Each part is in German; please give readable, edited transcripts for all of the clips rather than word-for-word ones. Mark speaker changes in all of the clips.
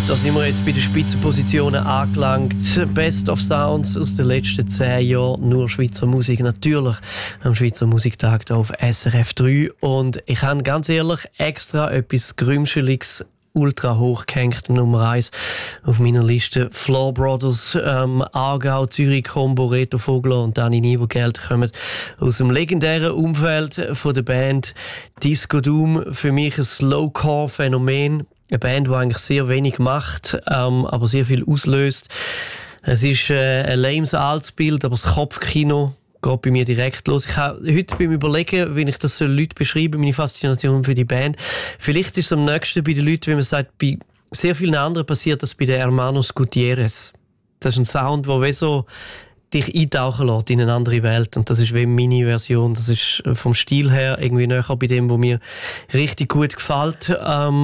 Speaker 1: Da sind wir jetzt bei den Spitzenpositionen angelangt. Best of Sounds aus den letzten 10 Jahren. Nur Schweizer Musik, natürlich am Schweizer Musiktag hier auf SRF 3. Und ich habe ganz ehrlich extra etwas Grümscheliges ultra hoch gehängt, Nummer 1 auf meiner Liste. Floor Brothers, Aargau, Zürich, Combo, Reto Vogler und Dani Nivo Geld kommen aus dem legendären Umfeld von der Band Disco Doom. Für mich ein Slowcore-Phänomen. Eine Band, die eigentlich sehr wenig macht, aber sehr viel auslöst. Es ist ein lames altes Bild, aber das Kopfkino geht bei mir direkt los. Ich habe heute beim Überlegen, wie ich das Leuten beschreibe, meine Faszination für die Band. Vielleicht ist es am nächsten bei den Leuten, wie man sagt, bei sehr vielen anderen passiert das bei den Hermanos Gutierrez. Das ist ein Sound, der wie so dich eintauchen lässt in eine andere Welt. Und das ist wie meine Version. Das ist vom Stil her irgendwie näher bei dem, was mir richtig gut gefällt.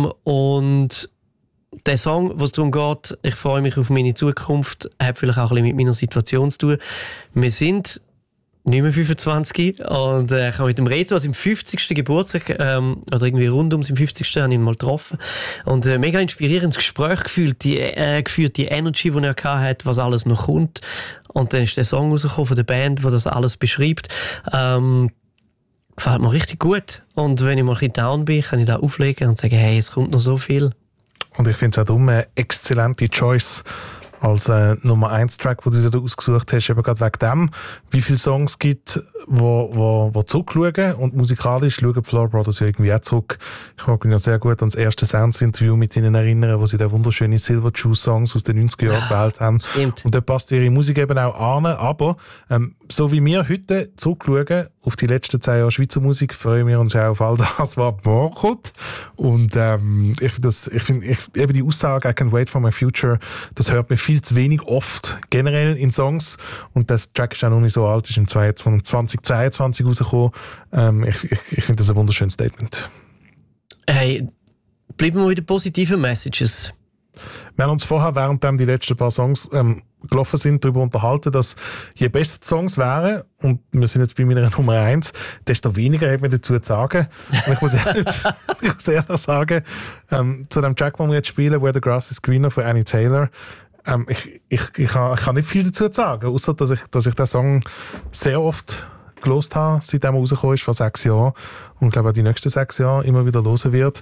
Speaker 1: Und der Song, wo es darum geht, ich freue mich auf meine Zukunft, hat vielleicht auch ein bisschen mit meiner Situation zu tun. Wir sind nicht mehr 25 und ich habe mit dem Reto also im 50. Geburtstag oder irgendwie rund um seinen 50. habe ich ihn mal getroffen und mega inspirierendes Gespräch geführt, die Energy, die er hatte, was alles noch kommt. Und dann ist der Song rausgekommen von der Band, der das alles beschreibt. Gefällt mir richtig gut. Und wenn ich mal ein bisschen down bin, kann ich da auflegen und sagen, hey, es kommt noch so viel.
Speaker 2: Und ich finde es auch darum eine exzellente Choice als Nummer 1 Track, den du dir ausgesucht hast, eben gerade wegen dem, wie viele Songs es gibt, wo zurückschauen. Und musikalisch schauen Floor Brothers ja irgendwie auch zurück. Ich mag mich ja sehr gut an das erste Sounds-Interview mit ihnen erinnern, wo sie den wunderschönen Silver Shoe Songs aus den 90er Jahren gewählt haben.
Speaker 1: Stimmt.
Speaker 2: Und da passt ihre Musik eben auch an. Aber so wie wir heute zurückschauen auf die letzten 10 Jahre Schweizer Musik, freuen wir uns auch auf all das, was morgen kommt. Und ich finde eben die Aussage I Can't Wait for My Future, das hört man viel zu wenig oft generell in Songs. Und das Track ist auch noch nicht so alt, ist im 2022 rausgekommen. Ich finde das ein wunderschönes Statement.
Speaker 1: Hey, bleiben wir mit den positiven Messages.
Speaker 2: Wir haben uns vorher, während die letzten paar Songs gelaufen sind, darüber unterhalten, dass je besser die Songs wären, und wir sind jetzt bei meiner Nummer 1, desto weniger hat man dazu zu sagen. Und ich muss ehrlich sagen, zu dem Track, den wir jetzt spielen, Where the Grass is Greener von Annie Taylor, ich kann nicht viel dazu sagen, außer dass ich den Song sehr oft gehört habe, seitdem er rausgekommen ist, vor 6 Jahren. Und ich glaube auch die nächsten 6 Jahre immer wieder hören wird.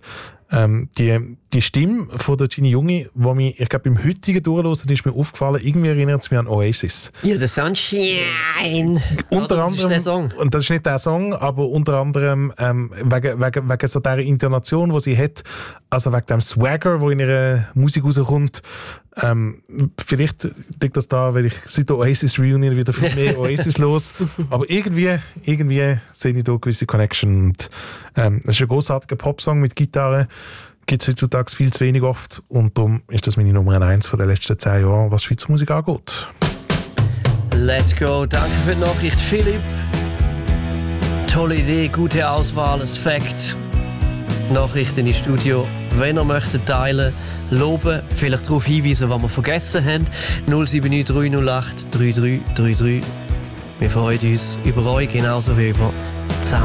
Speaker 2: Die Stimme von der Ginny Jungi, die mich, ich glaube, beim heutigen Durchhören ist mir aufgefallen, irgendwie erinnert es mich an Oasis.
Speaker 1: Ja, der Sunshine.
Speaker 2: Unter
Speaker 1: das
Speaker 2: anderem,
Speaker 1: ist der Song.
Speaker 2: Und das ist nicht der Song, aber unter anderem wegen so dieser Intonation, die sie hat, also wegen dem Swagger, der in ihrer Musik rauskommt. Vielleicht liegt das da, weil ich seit der Oasis Reunion wieder viel mehr Oasis los. Aber irgendwie sehe ich da eine gewisse Connection. Und, es ist ein großartiger Popsong mit Gitarre. Gibt es heutzutage viel zu wenig oft. Und darum ist das meine Nummer 1 von den letzten 10 Jahren, was Schweizer Musik angeht.
Speaker 1: Let's go. Danke für die Nachricht, Philipp. Tolle Idee, gute Auswahl, ein Fact. Nachrichten ins Studio. Wenn ihr möchtet teilen, loben, vielleicht darauf hinweisen, was wir vergessen haben. 079 308 3333. Wir freuen uns über euch genauso wie über die Sound.